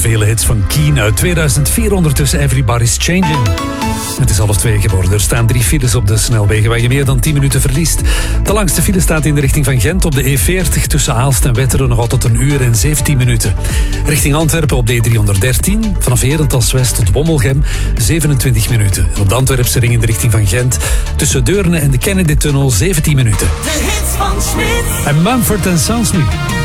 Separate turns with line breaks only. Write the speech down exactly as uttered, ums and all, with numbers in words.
vele hits van Keen uit tweeduizend vier. Ondertussen Everybody's Changing. Het is half twee geworden. Er staan drie files op de snelwegen waar je meer dan tien minuten verliest. De langste file staat in de richting van Gent op de E veertig tussen Aalst en Wetteren nog altijd een uur en zeventien minuten. Richting Antwerpen op de E driehonderddertien vanaf Herentals West tot Wommelgem zevenentwintig minuten. En op de Antwerpse ring in de richting van Gent tussen Deurne en de Kennedy-tunnel zeventien minuten.
De hits van Smit.
En Mumford en Sons nu.